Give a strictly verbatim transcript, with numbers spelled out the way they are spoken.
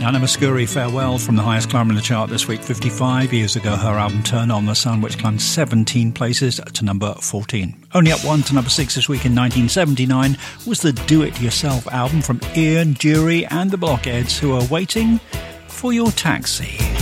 Nana Mouskouri, Farewell, from the highest climber in the chart this week. fifty-five years ago, her album Turn on the Sun, which climbed seventeen places to number fourteen. Only up one to number six this week in nineteen seventy-nine was the Do It Yourself album from Ian Dury and the Blockheads, who are waiting for your taxi.